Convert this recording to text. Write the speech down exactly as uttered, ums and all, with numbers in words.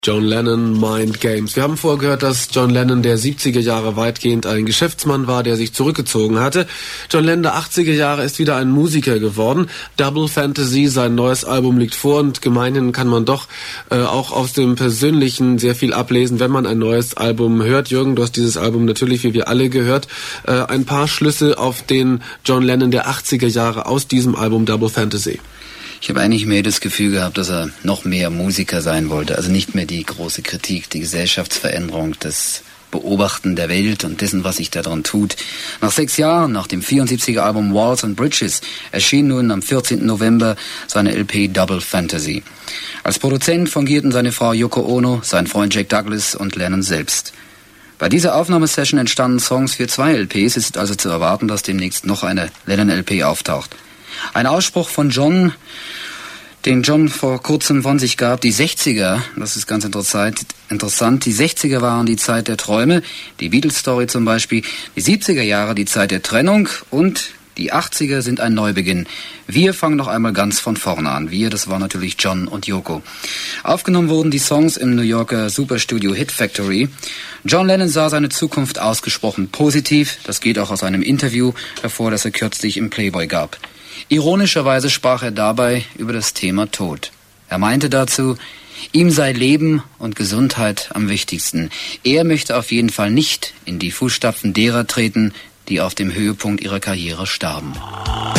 John Lennon, Mind Games. Wir haben vorher gehört, dass John Lennon der siebziger Jahre weitgehend ein Geschäftsmann war, der sich zurückgezogen hatte. John Lennon der achtziger Jahre ist wieder ein Musiker geworden. Double Fantasy, sein neues Album liegt vor und gemeinhin kann man doch äh, auch aus dem Persönlichen sehr viel ablesen, wenn man ein neues Album hört. Jürgen, du hast dieses Album natürlich, wie wir alle, gehört. Äh, ein paar Schlüsse auf den John Lennon der achtziger Jahre aus diesem Album Double Fantasy. Ich habe eigentlich mehr das Gefühl gehabt, dass er noch mehr Musiker sein wollte. Also nicht mehr die große Kritik, die Gesellschaftsveränderung, das Beobachten der Welt und dessen, was sich daran tut. Nach sechs Jahren, nach dem vierundsiebziger Album Walls and Bridges, erschien nun am vierzehnten November seine L P Double Fantasy. Als Produzent fungierten seine Frau Yoko Ono, sein Freund Jack Douglas und Lennon selbst. Bei dieser Aufnahmesession entstanden Songs für zwei L Ps. Es ist also zu erwarten, dass demnächst noch eine Lennon-L P auftaucht. Ein Ausspruch von John, den John vor kurzem von sich gab: die sechziger, das ist ganz interessant, interessant, die sechziger waren die Zeit der Träume, die Beatles-Story zum Beispiel, die siebziger Jahre die Zeit der Trennung und die achtziger sind ein Neubeginn. Wir fangen noch einmal ganz von vorne an. Wir, das war natürlich John und Yoko. Aufgenommen wurden die Songs im New Yorker Superstudio Hit Factory. John Lennon sah seine Zukunft ausgesprochen positiv. Das geht auch aus einem Interview hervor, das er kürzlich im Playboy gab. Ironischerweise sprach er dabei über das Thema Tod. Er meinte dazu, ihm sei Leben und Gesundheit am wichtigsten. Er möchte auf jeden Fall nicht in die Fußstapfen derer treten, die auf dem Höhepunkt ihrer Karriere starben.